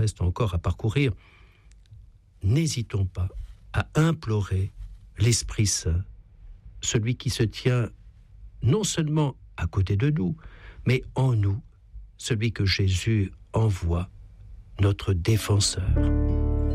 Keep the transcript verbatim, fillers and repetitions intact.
reste encore à parcourir, n'hésitons pas à implorer l'Esprit Saint, celui qui se tient non seulement à côté de nous, mais en nous, celui que Jésus envoie, notre défenseur.